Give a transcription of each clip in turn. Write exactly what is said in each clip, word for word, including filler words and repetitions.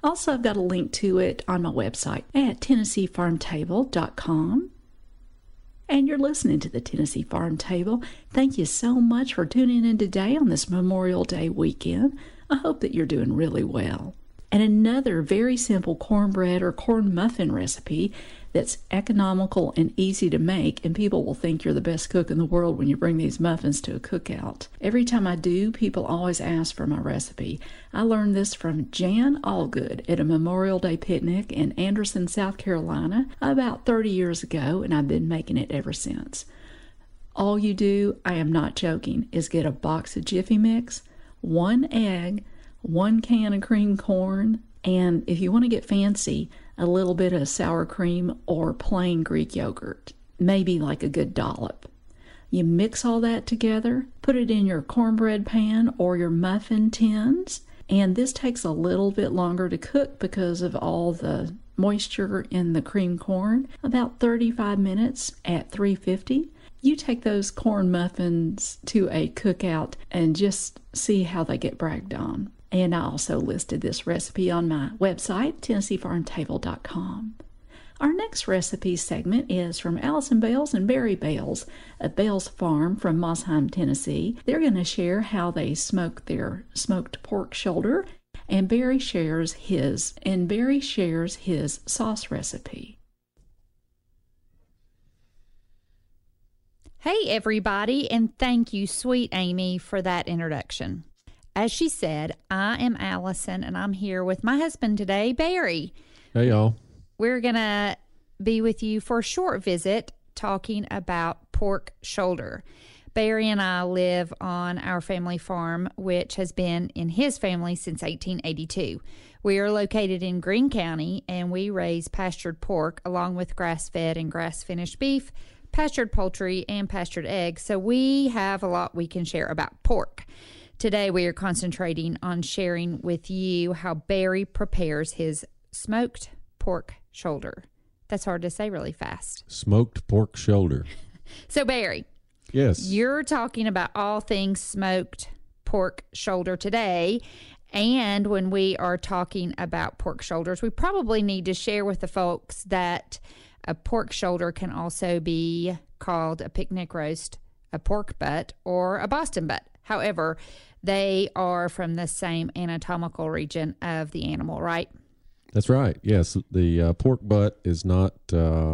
Also, I've got a link to it on my website at tennessee farm table dot com. And you're listening to the Tennessee Farm Table. Thank you so much for tuning in today on this Memorial Day weekend. I hope that you're doing really well. And another very simple cornbread or corn muffin recipe that's economical and easy to make, and people will think you're the best cook in the world when you bring these muffins to a cookout. Every time I do, people always ask for my recipe. I learned this from Jan Allgood at a Memorial Day picnic in Anderson, South Carolina about thirty years ago, and I've been making it ever since. All you do, I am not joking, is get a box of Jiffy Mix, one egg, one can of cream corn, and if you want to get fancy, a little bit of sour cream or plain Greek yogurt, maybe like a good dollop. You mix all that together, put it in your cornbread pan or your muffin tins, and this takes a little bit longer to cook because of all the moisture in the cream corn, about thirty-five minutes at three fifty. You take those corn muffins to a cookout and just see how they get bragged on. And I also listed this recipe on my website, tennessee farm table dot com. Our next recipe segment is from Allison Bales and Barry Bales at Bales Farm from Mosheim, Tennessee. They're going to share how they smoke their smoked pork shoulder, and Barry shares his, and Barry shares his sauce recipe. Hey, everybody, and thank you, sweet Amy, for that introduction. As she said, I am Allison, and I'm here with my husband today, Barry. Hey, y'all. We're going to be with you for a short visit talking about pork shoulder. Barry and I live on our family farm, which has been in his family since eighteen eighty-two. We are located in Greene County, and we raise pastured pork along with grass-fed and grass-finished beef, pastured poultry, and pastured eggs. So we have a lot we can share about pork. Today, we are concentrating on sharing with you how Barry prepares his smoked pork shoulder. That's hard to say really fast. Smoked pork shoulder. So, Barry. Yes. You're talking about all things smoked pork shoulder today. And when we are talking about pork shoulders, we probably need to share with the folks that a pork shoulder can also be called a picnic roast, a pork butt, or a Boston butt. However, they are from the same anatomical region of the animal, right? That's right. Yes, the uh, pork butt is not uh,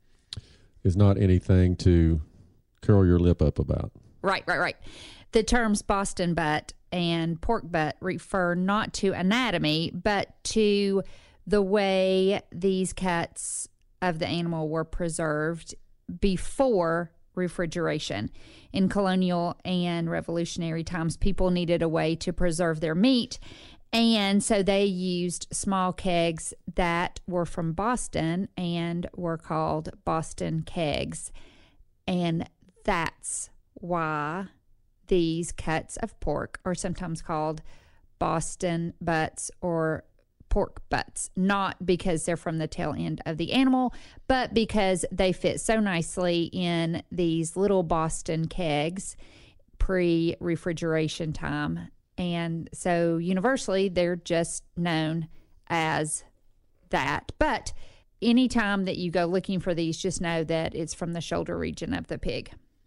is not anything to curl your lip up about. Right, right, right. The terms Boston butt and pork butt refer not to anatomy, but to the way these cuts of the animal were preserved before refrigeration. In colonial and revolutionary times, people needed a way to preserve their meat, and so they used small kegs that were from Boston and were called Boston kegs. And that's why these cuts of pork are sometimes called Boston butts or pork butts, not because they're from the tail end of the animal, but because they fit so nicely in these little Boston kegs pre-refrigeration time. And so universally, they're just known as that. But anytime that you go looking for these, just know that it's from the shoulder region of the pig.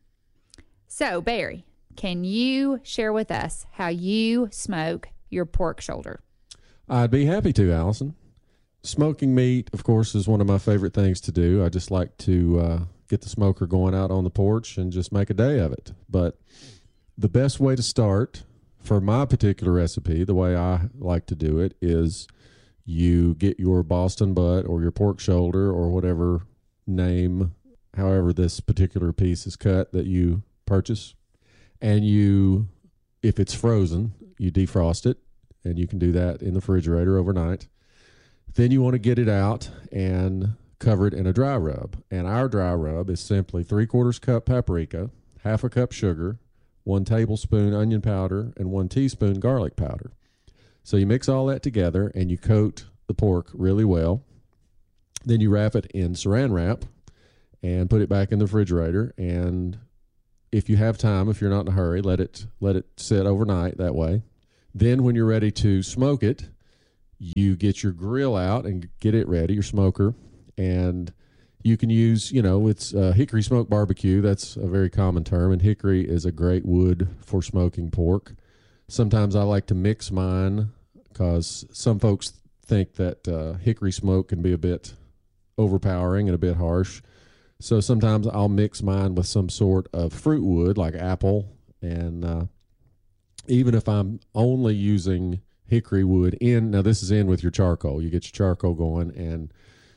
So, Barry, can you share with us how you smoke your pork shoulder? I'd be happy to, Allison. Smoking meat, of course, is one of my favorite things to do. I just like to uh, get the smoker going out on the porch and just make a day of it. But the best way to start for my particular recipe, the way I like to do it, is you get your Boston butt or your pork shoulder or whatever name, however this particular piece is cut that you purchase, and you, if it's frozen, you defrost it. And you can do that in the refrigerator overnight. Then you want to get it out and cover it in a dry rub. And our dry rub is simply three quarters cup paprika, half a cup sugar, one tablespoon onion powder, and one teaspoon garlic powder. So you mix all that together and you coat the pork really well. Then you wrap it in saran wrap and put it back in the refrigerator. And if you have time, if you're not in a hurry, let it let it sit overnight that way. Then when you're ready to smoke it, You get your grill out and get it ready, your smoker, and you can use, you know, it's uh, hickory smoked barbecue. That's a very common term, and hickory is a great wood for smoking pork. Sometimes I like to mix mine because some folks think that uh, hickory smoke can be a bit overpowering and a bit harsh. So sometimes I'll mix mine with some sort of fruit wood like apple, and uh, even if I'm only using hickory wood in, now this is in with your charcoal. You get your charcoal going, and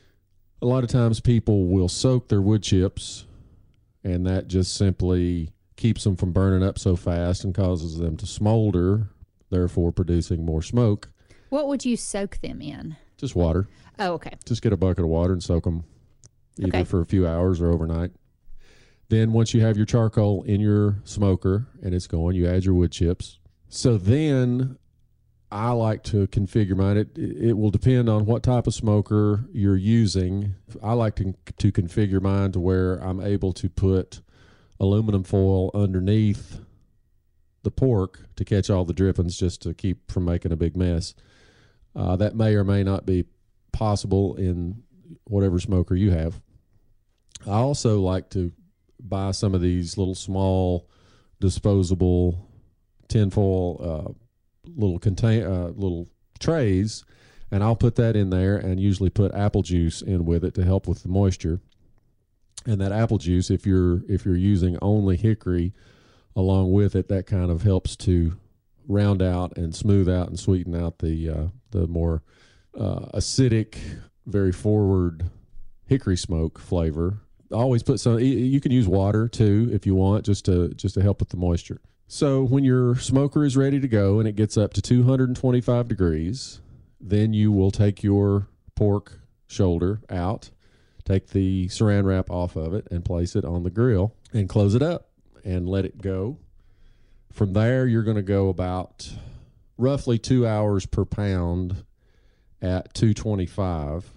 a lot of times people will soak their wood chips, and that just simply keeps them from burning up so fast and causes them to smolder, therefore producing more smoke. What would you soak them in? Just water. Oh, okay. Just get a bucket of water and soak them either Okay. for a few hours or overnight. Then once you have your charcoal in your smoker and it's going, you add your wood chips. So then I like to configure mine. It it will depend on what type of smoker you're using. I like to to configure mine to where I'm able to put aluminum foil underneath the pork to catch all the drippings, just to keep from making a big mess. Uh, that may or may not be possible in whatever smoker you have. I also like to buy some of these little small disposable tinfoil uh, little contain uh, little trays, and I'll put that in there and usually put apple juice in with it to help with the moisture. And that apple juice, if you're if you're using only hickory along with it, that kind of helps to round out and smooth out and sweeten out the uh, the more uh, acidic, very forward hickory smoke flavor. Always put some. You can use water too if you want, just to just to help with the moisture. So when your smoker is ready to go and it gets up to two hundred twenty-five degrees, then you will take your pork shoulder out, take the saran wrap off of it, and place it on the grill and close it up and let it go. From there, you're going to go about roughly two hours per pound at two twenty-five.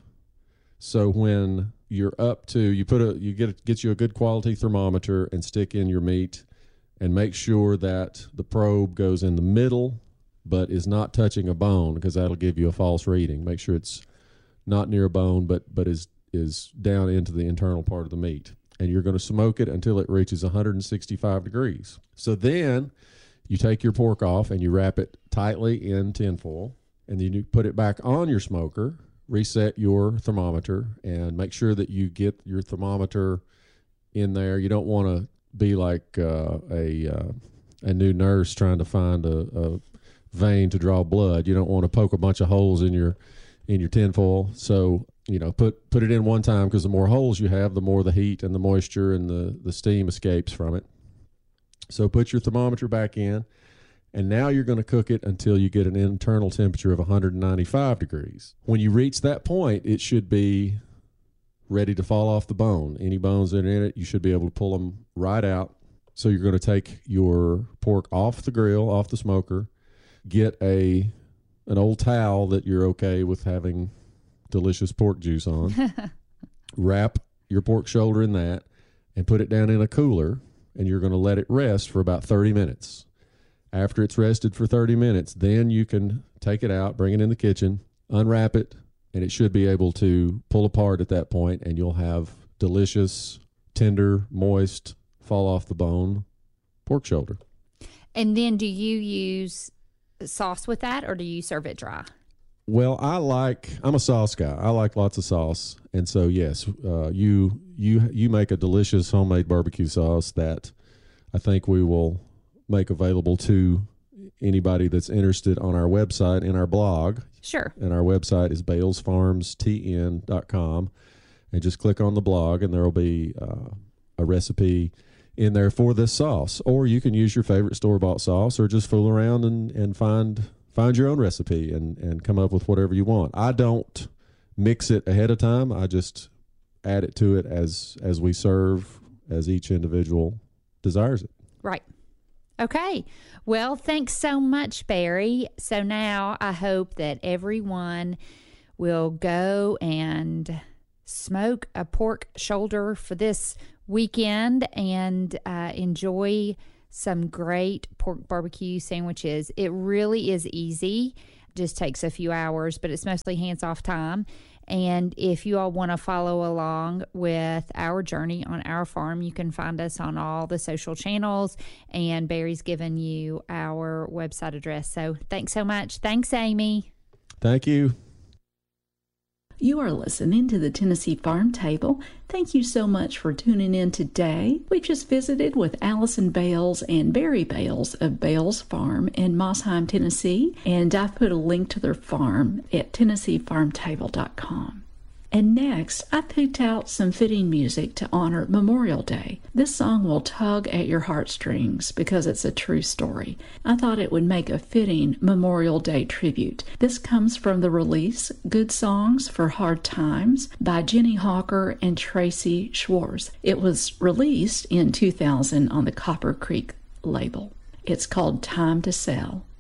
So when you're up to, you put a, you get a, get you a good quality thermometer and stick in your meat, and make sure that the probe goes in the middle but is not touching a bone, because that'll give you a false reading. Make sure it's not near a bone but but is is down into the internal part of the meat. And you're going to smoke it until it reaches one hundred sixty-five degrees. So then you take your pork off and you wrap it tightly in tinfoil, and then you put it back on your smoker, reset your thermometer, and make sure that you get your thermometer in there. You don't want to be like uh, a uh, a new nurse trying to find a, a vein to draw blood. You don't want to poke a bunch of holes in your in your tinfoil. So you know, put put it in one time, because the more holes you have, the more the heat and the moisture and the the steam escapes from it. So put your thermometer back in, and now you're going to cook it until you get an internal temperature of one hundred ninety-five degrees. When you reach that point, it should be ready to fall off the bone. Any bones that are in it, you should be able to pull them right out. So you're going to take your pork off the grill, off the smoker, get a an old towel that you're okay with having delicious pork juice on, wrap your pork shoulder in that, and put it down in a cooler, and you're going to let it rest for about thirty minutes. After it's rested for thirty minutes, then you can take it out, bring it in the kitchen, unwrap it, and it should be able to pull apart at that point, and you'll have delicious, tender, moist, fall off the bone pork shoulder. And then do you use sauce with that, or do you serve it dry? Well, I like, I'm a sauce guy. I like lots of sauce. And so, yes, uh, you you you make a delicious homemade barbecue sauce that I think we will make available to anybody that's interested on our website and our blog. Sure. And our website is bales farms t n dot com. And just click on the blog, and there will be uh, a recipe in there for this sauce. Or you can use your favorite store-bought sauce, or just fool around and, and find find your own recipe and, and come up with whatever you want. I don't mix it ahead of time. I just add it to it as as we serve, as each individual desires it. Right. Okay. Well, thanks so much, Barry. So now I hope that everyone will go and smoke a pork shoulder for this weekend and uh, enjoy some great pork barbecue sandwiches. It really is easy. just takes a few hours, but it's mostly hands-off time. And if you all want to follow along with our journey on our farm, you can find us on all the social channels, and Barry's given you our website address. So thanks so much. Thanks, Amy. Thank you. You are listening to the Tennessee Farm Table. Thank you so much for tuning in today. We just visited with Allison Bales and Barry Bales of Bales Farm in Mossheim, Tennessee, and I've put a link to their farm at tennessee farm table dot com. And next, I picked out some fitting music to honor Memorial Day. This song will tug at your heartstrings because it's a true story. I thought it would make a fitting Memorial Day tribute. This comes from the release Good Songs for Hard Times by Jenny Hawker and Tracy Schwartz. It was released in two thousand on the Copper Creek label. It's called Time to Sell.